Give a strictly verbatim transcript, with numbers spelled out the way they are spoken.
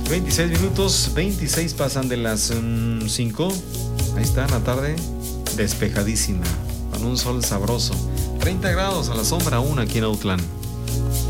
veintiséis minutos, veintiséis pasan de las cinco. Ahí está la tarde despejadísima, con un sol sabroso. treinta grados a la sombra aún aquí en Autlán.